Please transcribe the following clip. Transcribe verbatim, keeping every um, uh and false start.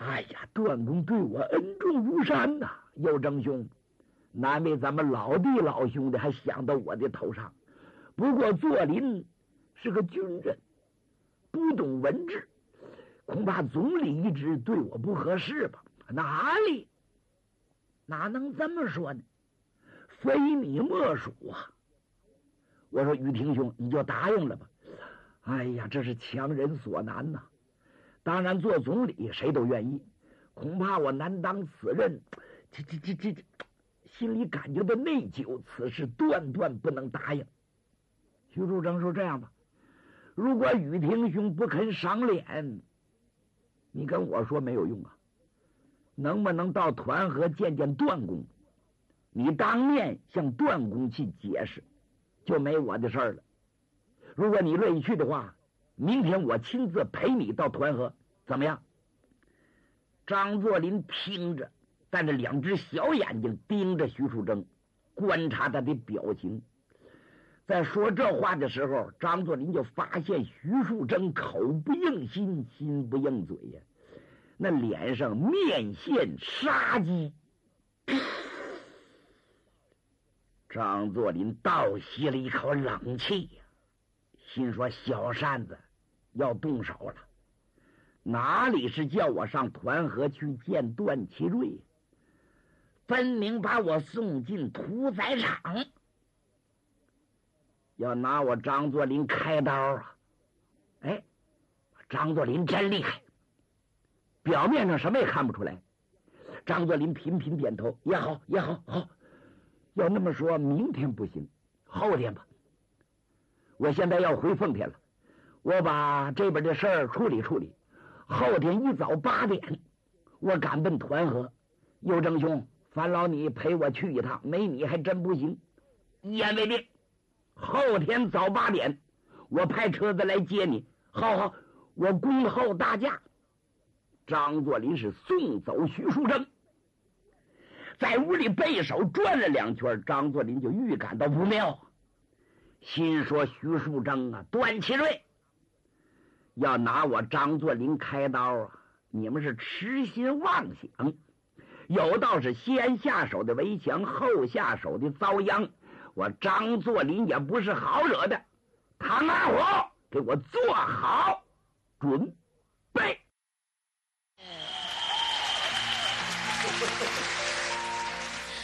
哎呀，段公对我恩重如山呐、啊！有正兄，难为咱们老弟老兄弟还想到我的头上。不过左邻是个军人，不懂文治，恐怕总理一职对我不合适吧？哪里？哪能这么说呢？非你莫属啊！我说于廷兄，你就答应了吧。哎呀，这是强人所难呐、啊！当然做总理谁都愿意，恐怕我难当此任，这这这这这，心里感觉到内疚，此事断断不能答应。徐树铮说：“这样吧，如果于廷兄不肯赏脸，你跟我说没有用啊。能不能到团河见见段公？你当面向段公去解释，就没我的事儿了。如果你乐意去的话，明天我亲自陪你到团河，怎么样？”张作霖听着，带着两只小眼睛盯着徐树铮，观察他的表情。在说这话的时候，张作霖就发现徐树铮口不应心，心不应嘴呀，那脸上面现杀机。张作霖倒吸了一口冷气呀，心说小扇子要动手了，哪里是叫我上团河去见段祺瑞，分明把我送进屠宰场，要拿我张作霖开刀啊！哎，张作霖真厉害，表面上什么也看不出来。张作霖频频点头，也好也好好，要那么说明天不行，后天吧。我现在要回奉天了，我把这边的事儿处理处理，后天一早八点我赶奔团河。右正兄，烦劳你陪我去一趟，没你还真不行。一言为定，后天早八点我派车子来接你。好好，我恭候大驾。张作霖是送走徐树铮，在屋里背手转了两圈，张作霖就预感到不妙，心说徐树铮啊，段祺瑞要拿我张作霖开刀啊，你们是痴心妄想，有道是先下手的为强，后下手的遭殃。我张作霖也不是好惹的，唐阿虎，给我做好准备。